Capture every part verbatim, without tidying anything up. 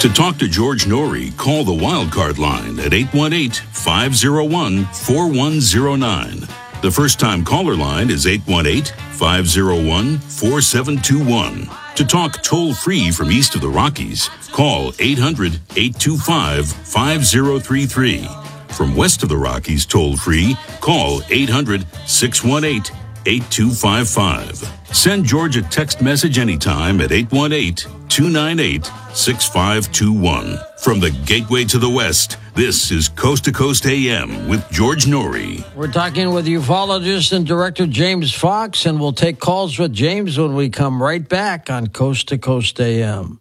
To talk to George Noory, call the Wildcard line at eight one eight, five oh one, four one oh nine. The first-time caller line is eight one eight, five oh one, four seven two one. To talk toll-free from east of the Rockies, call eight hundred, eight two five, five oh three three. From west of the Rockies toll-free, call eight hundred, six one eight, eight two five five. Send George a text message anytime at eight one eight, two nine eight, six five two one. From the gateway to the west, this is Coast to Coast A M with George Noory. We're talking with ufologist and director James Fox, and we'll take calls with James when we come right back on Coast to Coast A M.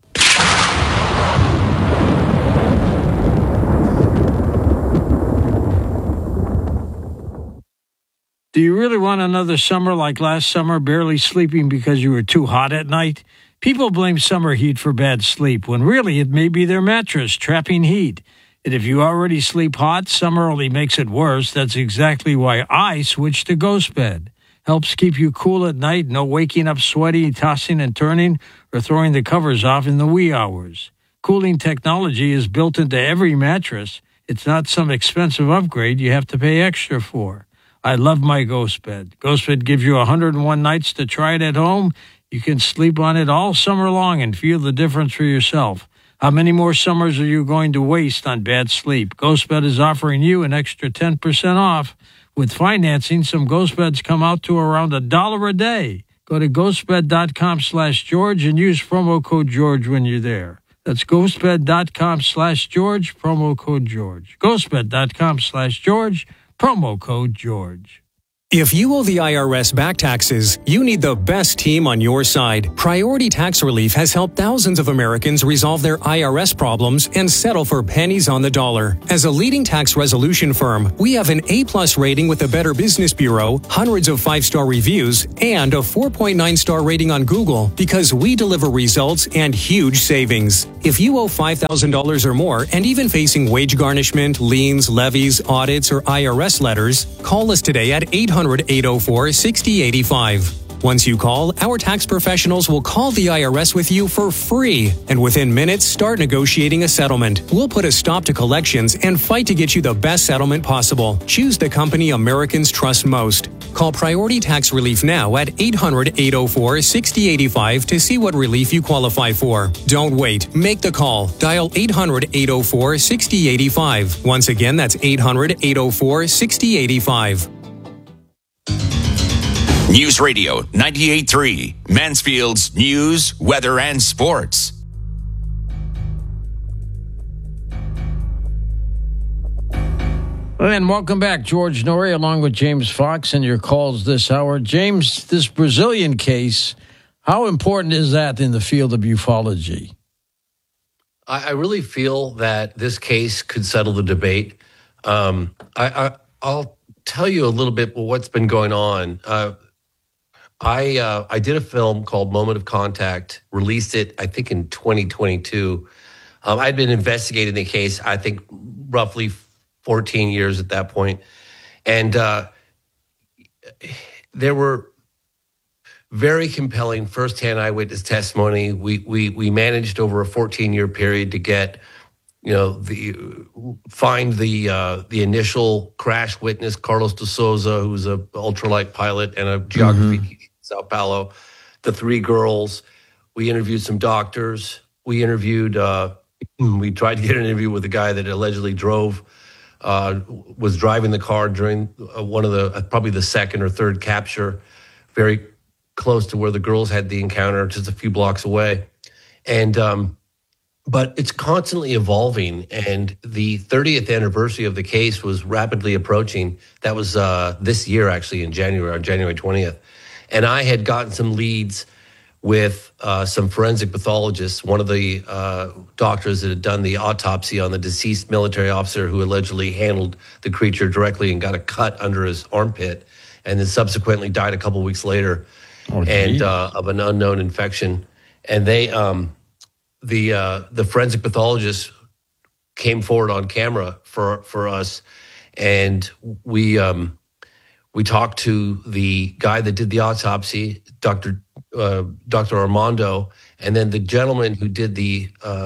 Do you really want another summer like last summer, barely sleeping because you were too hot at night? People blame summer heat for bad sleep, when really it may be their mattress trapping heat. And if you already sleep hot, summer only makes it worse. That's exactly why I switched to Ghost Bed. Helps keep you cool at night, no waking up sweaty, tossing and turning, or throwing the covers off in the wee hours. Cooling technology is built into every mattress. It's not some expensive upgrade you have to pay extra for. I love my Ghost Bed. Ghost Bed gives you one hundred one nights to try it at home. You can sleep on it all summer long and feel the difference for yourself. How many more summers are you going to waste on bad sleep? Ghost Bed is offering you an extra ten percent off. With financing, some Ghost Beds come out to around a dollar a day. Go to ghostbed.com slash George and use promo code George when you're there. That's ghostbed.com slash George, promo code George. ghostbed.com slash George. Promo code George. If you owe the I R S back taxes, you need the best team on your side. Priority Tax Relief has helped thousands of Americans resolve their I R S problems and settle for pennies on the dollar. As a leading tax resolution firm, we have an A-plus rating with the Better Business Bureau, hundreds of five-star reviews, and a four point nine star rating on Google because we deliver results and huge savings. If you owe five thousand dollars or more and even facing wage garnishment, liens, levies, audits, or I R S letters, call us today at eight hundred, eight oh four, six oh eight five. Once you call, our tax professionals will call the I R S with you for free, and within minutes, start negotiating a settlement. We'll put a stop to collections and fight to get you the best settlement possible. Choose the company Americans trust most. Call Priority Tax Relief now at eight hundred, eight oh four, six oh eight five to see what relief you qualify for. Don't wait. Make the call. Dial eight hundred, eight oh four, six oh eight five. Once again, that's eight hundred, eight oh four, six oh eight five. News Radio ninety-eight point three, Mansfield's news, weather, and sports. And welcome back, George Noory, along with James Fox, and your calls this hour. James, this Brazilian case, how important is that in the field of ufology? I, I really feel that this case could settle the debate. Um, I, I, I'll tell you a little bit what's been going on. Uh, I uh, I did a film called Moment of Contact, released it, I think, in twenty twenty-two. Um, I'd been investigating the case, I think, roughly fourteen years at that point. And uh, there were very compelling firsthand eyewitness testimony. We we we managed over a fourteen-year period to get, you know, the find the uh, the initial crash witness, Carlos de Souza, who's a ultralight pilot and a geography mm-hmm. teacher in Sao Paulo. The three girls. We interviewed some doctors. We interviewed. Uh, we tried to get an interview with the guy that allegedly drove, uh, was driving the car during one of the uh, probably the second or third capture, very close to where the girls had the encounter, just a few blocks away, and. Um, But it's constantly evolving, and the thirtieth anniversary of the case was rapidly approaching. That was uh, this year, actually, in January, on January twentieth. And I had gotten some leads with uh, some forensic pathologists, one of the uh, doctors that had done the autopsy on the deceased military officer who allegedly handled the creature directly and got a cut under his armpit, and then subsequently died a couple weeks later oh, and uh, of an unknown infection. And they... Um, The uh, the forensic pathologist came forward on camera for for us, and we um, we talked to the guy that did the autopsy, Doctor uh, Doctor Armando, and then the gentleman who did the uh,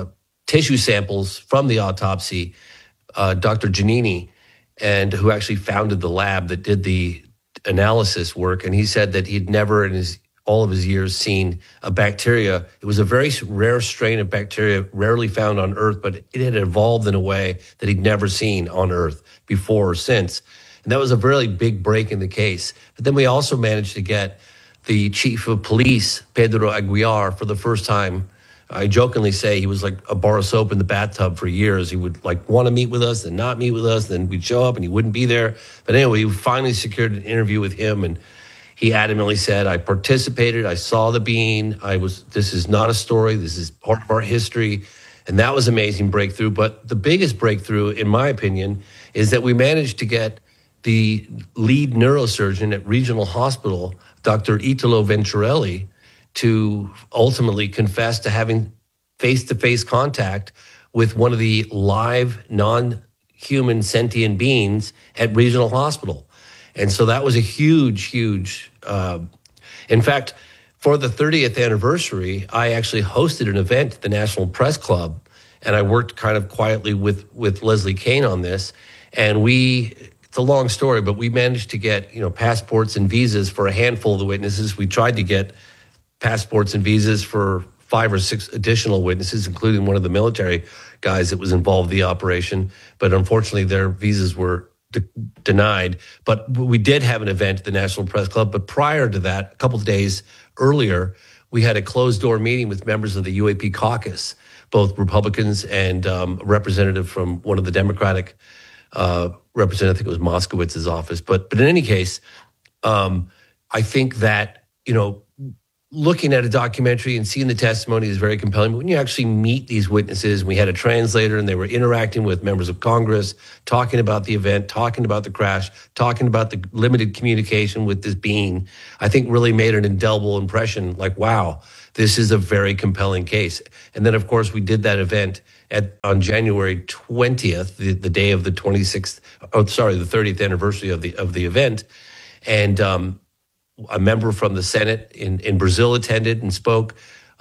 tissue samples from the autopsy, uh, Doctor Giannini, and who actually founded the lab that did the analysis work. And he said that he'd never in his all of his years seen a bacteria. It was a very rare strain of bacteria, rarely found on Earth, but it had evolved in a way that he'd never seen on Earth before or since. And that was a really big break in the case. But then we also managed to get the chief of police, Pedro Aguiar, for the first time. I jokingly say he was like a bar of soap in the bathtub for years. He would like want to meet with us and not meet with us. Then we'd show up and he wouldn't be there. But anyway, we finally secured an interview with him, and he adamantly said, I participated, I saw the bean, I was, this is not a story, this is part of our history. And that was an amazing breakthrough. But the biggest breakthrough, in my opinion, is that we managed to get the lead neurosurgeon at Regional Hospital, Doctor Italo Venturelli, to ultimately confess to having face-to-face contact with one of the live, non-human sentient beings at Regional Hospital. And so that was a huge, huge, uh, in fact, for the thirtieth anniversary, I actually hosted an event at the National Press Club, and I worked kind of quietly with, with Leslie Kean on this. And we, it's a long story, but we managed to get, you know, passports and visas for a handful of the witnesses. We tried to get passports and visas for five or six additional witnesses, including one of the military guys that was involved in the operation. But unfortunately, their visas were de- denied. But we did have an event at the National Press Club. But prior to that, a couple of days earlier, we had a closed-door meeting with members of the U A P caucus, both Republicans and um, a representative from one of the Democratic uh, representatives. I think it was Moskowitz's office. But but in any case, um, I think that, you know, looking at a documentary and seeing the testimony is very compelling. But when you actually meet these witnesses, we had a translator and they were interacting with members of Congress, talking about the event, talking about the crash, talking about the limited communication with this being, I think really made an indelible impression. Like, wow, this is a very compelling case. And then, of course, we did that event at on January twentieth, the, the day of the twenty-sixth, oh, sorry, the thirtieth anniversary of the of the event. And um a member from the Senate in, in Brazil attended and spoke.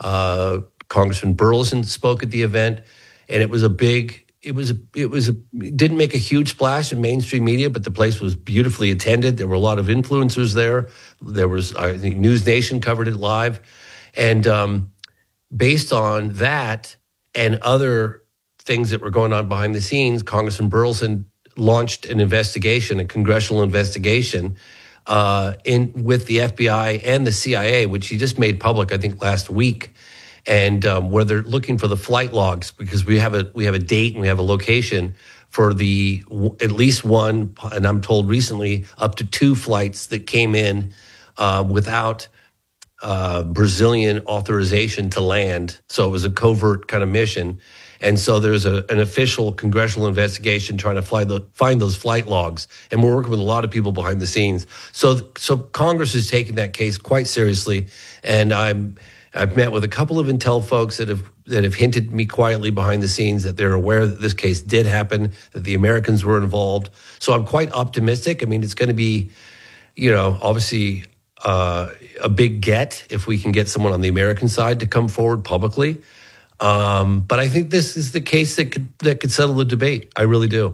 Uh, Congressman Burleson spoke at the event, and it was a big. It was a, it was a, it didn't make a huge splash in mainstream media, but the place was beautifully attended. There were a lot of influencers there. There was, I think, News Nation covered it live, and um, based on that and other things that were going on behind the scenes, Congressman Burleson launched an investigation, a congressional investigation. Uh, in with the F B I and the C I A, which he just made public, I think, last week, and um, where they're looking for the flight logs, because we have a we have a date and we have a location for the at least one, and I'm told recently up to two flights that came in uh, without uh, Brazilian authorization to land. So it was a covert kind of mission. And so there's a, an official congressional investigation trying to fly the, find those flight logs. And we're working with a lot of people behind the scenes. So so Congress is taking that case quite seriously. And I'm, I've met with a couple of intel folks that have that have hinted to me quietly behind the scenes that they're aware that this case did happen, that the Americans were involved. So I'm quite optimistic. I mean, it's going to be, you know, obviously uh, a big get if we can get someone on the American side to come forward publicly. Um, but I think this is the case that could that could settle the debate. I really do.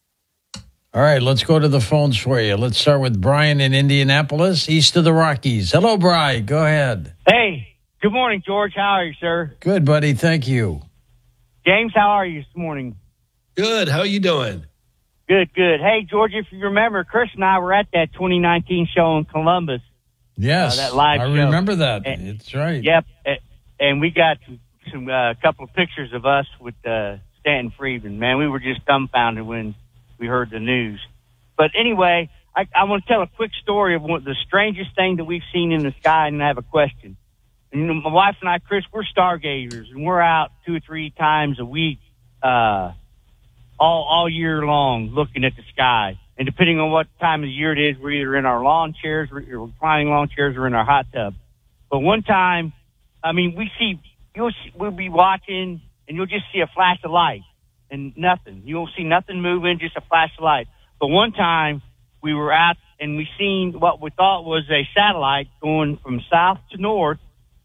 All right, let's go to the phones for you. Let's start with Brian in Indianapolis, east of the Rockies. Hello, Brian. Go ahead. Hey, good morning, George. How are you, sir? Good, buddy. Thank you. James, how are you this morning? Good. How are you doing? Good, good. Hey, George, if you remember, Chris and I were at that twenty nineteen show in Columbus. Yes, uh, that live I show. remember that. And, it's right. Yep, and we got some a uh, couple of pictures of us with uh, Stanton Friedman. Man, we were just dumbfounded when we heard the news. But anyway, I, I want to tell a quick story of one, the strangest thing that we've seen in the sky, and I have a question. And, you know, my wife and I, Chris, we're stargazers, and we're out two or three times a week, uh, all all year long, looking at the sky. And depending on what time of the year it is, we're either in our lawn chairs, or reclining lawn chairs, or in our hot tub. But one time, I mean, we see. You'll see, we'll be watching, and you'll just see a flash of light and nothing. You won't see nothing moving, just a flash of light. But one time, we were out, and we seen what we thought was a satellite going from south to north,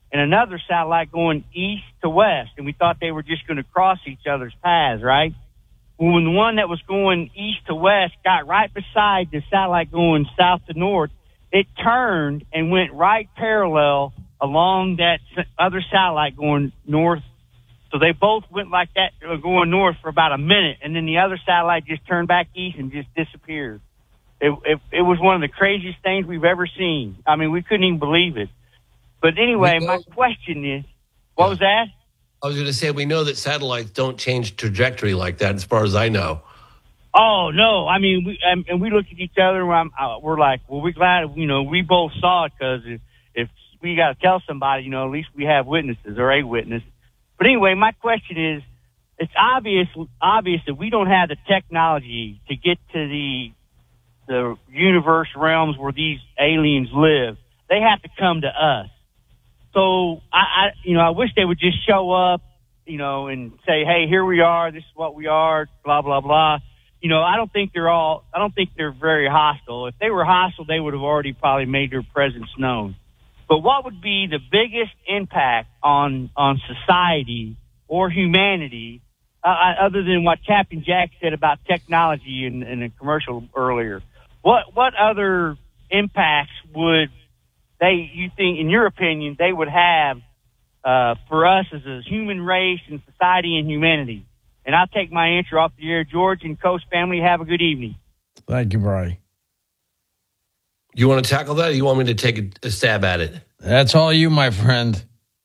and another satellite going east to west, and we thought they were just going to cross each other's paths, right? When the one that was going east to west got right beside the satellite going south to north, it turned and went right parallel along that other satellite going north. So they both went like that, going north for about a minute, and then the other satellite just turned back east and just disappeared. It, it, it was one of the craziest things we've ever seen. I mean, we couldn't even believe it. But anyway, my question is, what yeah. was that? I was going to say, we know that satellites don't change trajectory like that, as far as I know. Oh, no. I mean, we um, and we looked at each other, and I'm, uh, we're like, well, we're glad, you know, we both saw it, because if, if we got to tell somebody, you know, at least we have witnesses or a witness. But anyway, my question is, it's obvious obvious that we don't have the technology to get to the the universe realms where these aliens live. They have to come to us. So I, I, you know, I wish they would just show up, you know, and say, "Hey, here we are. This is what we are." Blah blah blah. You know, I don't think they're all. I don't think they're very hostile. If they were hostile, they would have already probably made their presence known. But what would be the biggest impact on on society or humanity, uh, other than what Captain Jack said about technology in, in a commercial earlier? What what other impacts would they, you think, in your opinion, they would have uh, for us as a human race and society and humanity? And I'll take my answer off the air. George and Coast family, have a good evening. Thank you, Brian. You want to tackle that, or you want me to take a, a stab at it? That's all you, my friend.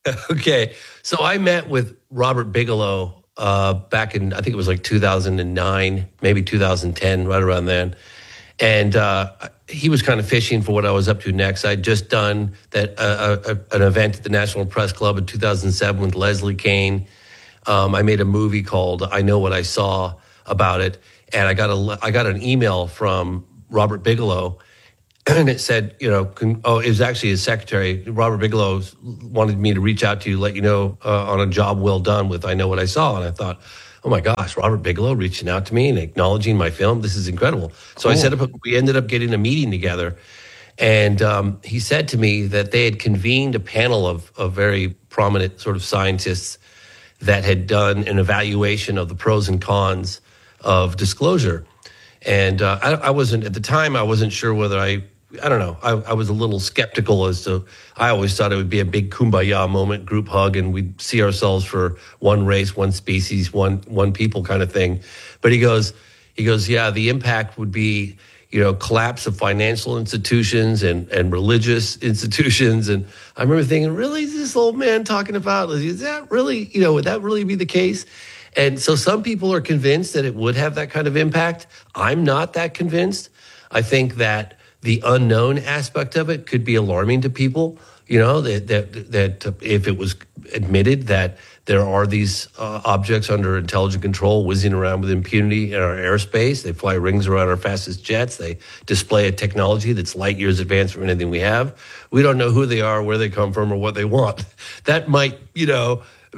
Okay. So I met with Robert Bigelow uh, back in, I think it was like two thousand nine, maybe two thousand ten, right around then. And uh, he was kind of fishing for what I was up to next. I'd just done that uh, a, an event at the National Press Club in two thousand seven with Leslie Kean. Um, I made a movie called I Know What I Saw about it. And I got a, I got an email from Robert Bigelow, and it said, you know, con- oh, it was actually his secretary. Robert Bigelow wanted me to reach out to you, let you know uh, on a job well done with I Know What I Saw. And I thought, oh my gosh, Robert Bigelow reaching out to me and acknowledging my film. This is incredible. So cool. I set up, a, we ended up getting a meeting together. And um, he said to me that they had convened a panel of, of very prominent sort of scientists that had done an evaluation of the pros and cons of disclosure. And uh, I, I wasn't, at the time, I wasn't sure whether I, I don't know, I, I was a little skeptical as to, I always thought it would be a big kumbaya moment, group hug, and we'd see ourselves for one race, one species, one one people kind of thing. But he goes, he goes, yeah, the impact would be, you know, collapse of financial institutions and, and religious institutions. And I remember thinking, really, is this old man talking about, is that really, you know, would that really be the case? And so some people are convinced that it would have that kind of impact. I'm not that convinced. I think that the unknown aspect of it could be alarming to people, you know, that that, that if it was admitted that there are these uh, objects under intelligent control whizzing around with impunity in our airspace. They fly rings around our fastest jets. They display a technology that's light years advanced from anything we have. We don't know who they are, where they come from, or what they want. That might, you know,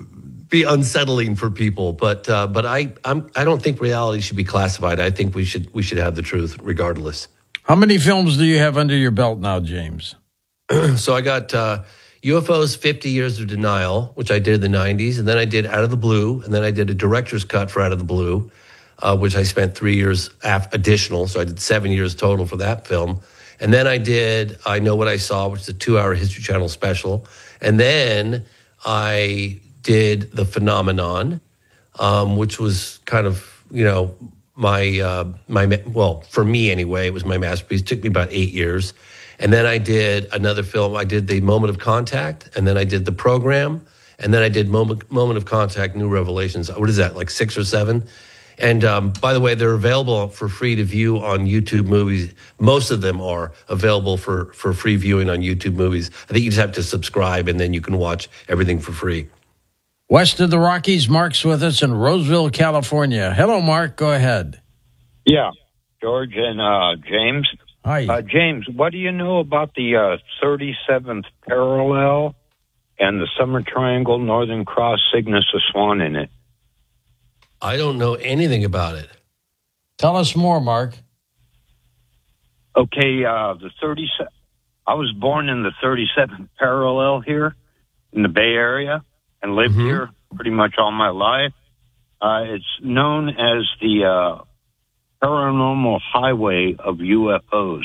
be unsettling for people. But uh, but I I'm, I don't think reality should be classified. I think we should we should have the truth regardless. How many films do you have under your belt now, James? So I got uh, U F Os fifty Years of Denial, which I did in the nineties, and then I did Out of the Blue, and then I did a director's cut for Out of the Blue, uh, which I spent three years af- additional, so I did seven years total for that film. And then I did I Know What I Saw, which is a two-hour History Channel special. And then I did The Phenomenon, um, which was kind of, you know, my, uh, my well, for me anyway, it was my masterpiece. It took me about eight years. And then I did another film. I did The Moment of Contact, and then I did The Program, and then I did Moment, Moment of Contact, New Revelations. What is that, like six or seven? And um, by the way, they're available for free to view on YouTube Movies. Most of them are available for, for free viewing on YouTube Movies. I think you just have to subscribe, and then you can watch everything for free. West of the Rockies, Mark's with us in Roseville, California. Hello, Mark. Go ahead. Yeah, George and uh, James. Hi. Uh, James, what do you know about the uh, thirty-seventh parallel and the Summer Triangle, Northern Cross, Cygnus, a Swan in it? I don't know anything about it. Tell us more, Mark. Okay, uh, the thirty. I was born in the thirty-seventh parallel here, in the Bay Area and lived Mm-hmm. here pretty much all my life. Uh, it's known as the uh, paranormal highway of U F Os.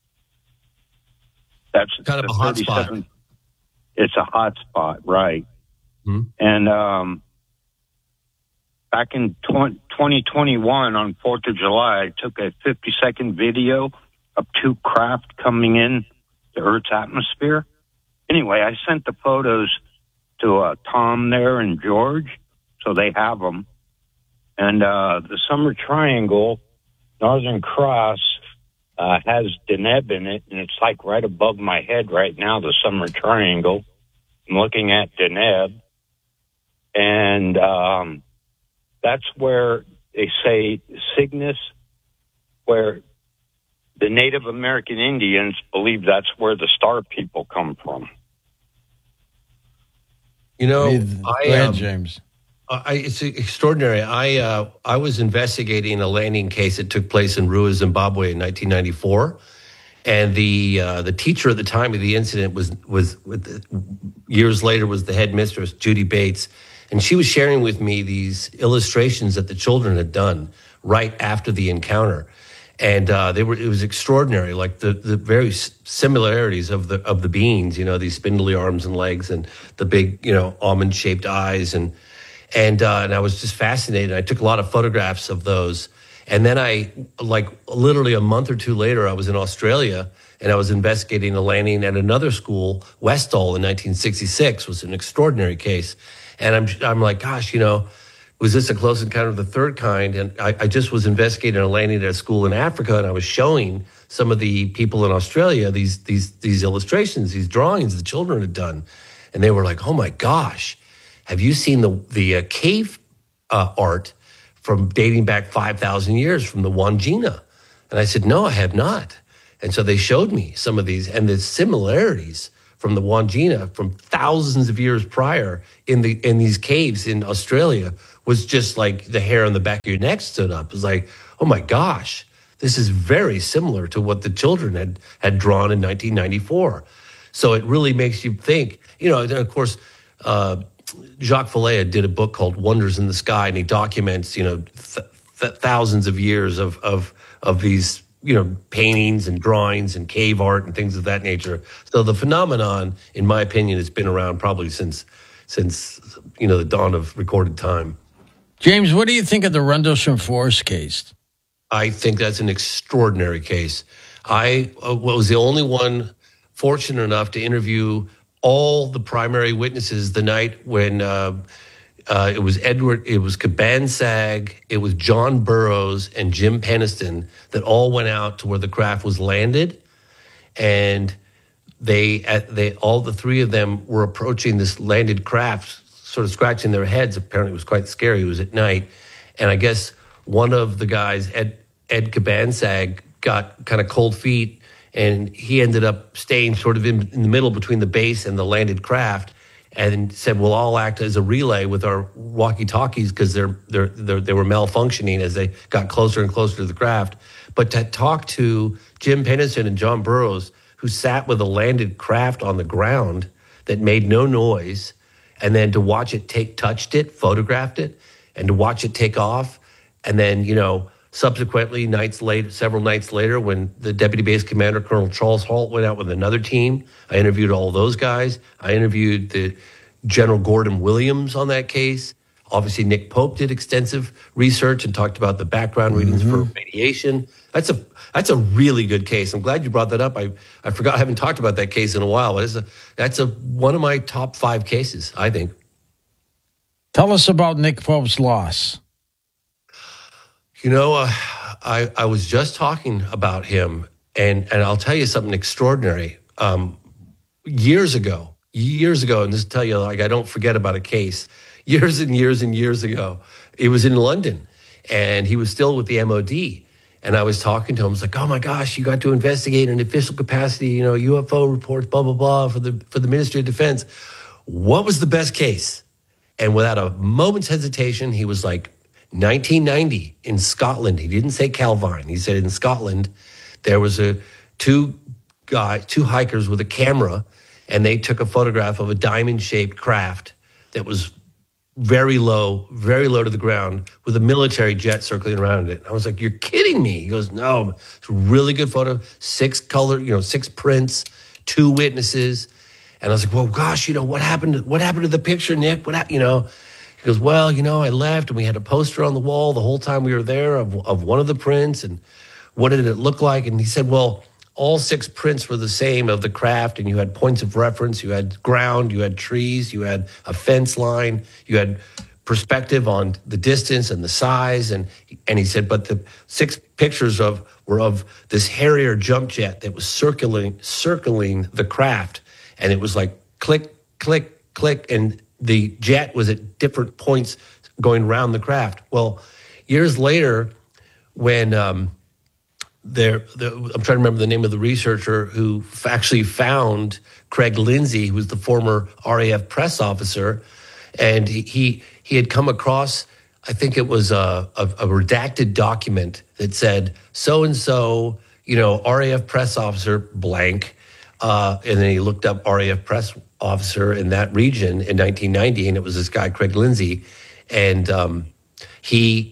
That's Kind of the a hot spot. thirty-seven It's a hot spot, right? Hmm. And um, back in twenty twenty-one, on fourth of July, I took a fifty-second video of two craft coming in to Earth's atmosphere. Anyway, I sent the photos to uh, Tom there and George, so they have them. And uh, the Summer Triangle, Northern Cross, uh, has Deneb in it, and it's like right above my head right now, the Summer Triangle. I'm looking at Deneb, and um, that's where they say Cygnus, where the Native American Indians believe that's where the star people come from. You know, Go I, ahead, um, James. I, it's extraordinary. I uh, I was investigating a landing case that took place in Rua, Zimbabwe in nineteen ninety-four, and the uh, the teacher at the time of the incident was was with the, years later was the headmistress, Judy Bates, and she was sharing with me these illustrations that the children had done right after the encounter, and uh, they were it was extraordinary, like the the very similarities of the of the beings, you know, these spindly arms and legs, and the big, you know, almond shaped eyes, and. And uh, and I was just fascinated. I took a lot of photographs of those. And then I, like literally a month or two later, I was in Australia and I was investigating a landing at another school, Westall, in nineteen sixty-six. It was an extraordinary case. And I'm I'm like, gosh, you know, was this a close encounter of the third kind? And I, I just was investigating a landing at a school in Africa, and I was showing some of the people in Australia these these these illustrations, these drawings the children had done. And they were like, oh my gosh. Have you seen the the uh, cave uh, art from dating back five thousand years from the Wandjina? And I said, no, I have not. And so they showed me some of these, and the similarities from the Wandjina from thousands of years prior in the in these caves in Australia was just like the hair on the back of your neck stood up. It was like, oh my gosh, this is very similar to what the children had had drawn in nineteen ninety-four. So it really makes you think, you know, and of course, uh, Jacques Vallée did a book called Wonders in the Sky, and he documents, you know, th- th- thousands of years of, of, of these, you know, paintings and drawings and cave art and things of that nature. So the phenomenon, in my opinion, has been around probably since, since, you know, the dawn of recorded time. James, what do you think of the Rendlesham Forest case? I think that's an extraordinary case. I uh, was the only one fortunate enough to interview all the primary witnesses the night when uh, uh, it was Edward, it was Cabansag, it was John Burroughs and Jim Peniston that all went out to where the craft was landed, and they, at, they, all the three of them were approaching this landed craft, sort of scratching their heads. Apparently, it was quite scary. It was at night, and I guess one of the guys, Ed Ed Cabansag, got kind of cold feet. And he ended up staying sort of in, in the middle between the base and the landed craft, and said, "We'll all act as a relay with our walkie-talkies because they're, they're, they're, they were malfunctioning as they got closer and closer to the craft." But to talk to Jim Peniston and John Burroughs, who sat with a landed craft on the ground that made no noise, and then to watch it take, touched it, photographed it, and to watch it take off, and then, you know, subsequently, nights later, several nights later, when the Deputy Base Commander, Colonel Charles Halt, went out with another team, I interviewed all those guys. I interviewed the General Gordon Williams on that case. Obviously, Nick Pope did extensive research and talked about the background readings mm-hmm. for radiation. That's a that's a really good case. I'm glad you brought that up. I I forgot I haven't talked about that case in a while, but it's a, that's a one of my top five cases, I think. Tell us about Nick Pope's loss. You know, uh, I, I was just talking about him, and, and I'll tell you something extraordinary. Um, years ago, years ago, and just tell you, like, I don't forget about a case, years and years and years ago, it was in London, and he was still with the M O D. And I was talking to him, I was like, oh my gosh, you got to investigate in official capacity, you know, U F O reports, blah, blah, blah, for the for the Ministry of Defense. What was the best case? And without a moment's hesitation, he was like, nineteen ninety in Scotland. He didn't say Calvine. He said in Scotland, there was a two guy, two hikers with a camera, and they took a photograph of a diamond-shaped craft that was very low, very low to the ground with a military jet circling around it. I was like, you're kidding me. He goes, no, it's a really good photo. Six color, you know, six prints, two witnesses. And I was like, well, gosh, you know, what happened to, what happened to the picture, Nick? What happened, you know? He goes, well, you know, I left and we had a poster on the wall the whole time we were there of, of one of the prints. And what did it look like? And he said, well, all six prints were the same of the craft, and you had points of reference, you had ground, you had trees, you had a fence line, you had perspective on the distance and the size. And and he said, but the six pictures of were of this Harrier jump jet that was circling circling the craft. And it was like click, click, click, and the jet was at different points going around the craft. Well, years later, when um, There, the, I'm trying to remember the name of the researcher who f- actually found Craig Lindsay, who was the former R A F press officer, and he he, he had come across, I think it was a, a, a redacted document that said so and so, you know, R A F press officer blank, uh, and then he looked up R A F press officer in that region in nineteen ninety, and it was this guy Craig Lindsay, and um, he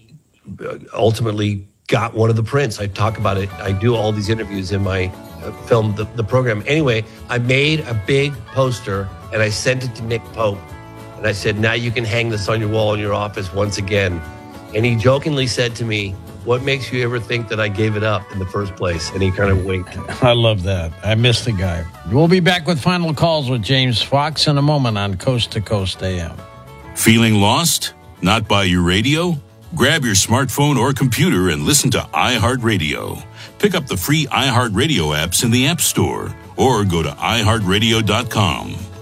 ultimately got one of the prints. I talk about it. I do all these interviews in my uh, film, the, the program. Anyway, I made a big poster and I sent it to Nick Pope. And I said, now you can hang this on your wall in your office once again. And he jokingly said to me, what makes you ever think that I gave it up in the first place? And he kind of winked. I love that. I miss the guy. We'll be back with final calls with James Fox in a moment on Coast to Coast A M. Feeling lost? Not by your radio? Grab your smartphone or computer and listen to iHeartRadio. Pick up the free iHeartRadio apps in the App Store or go to i heart radio dot com.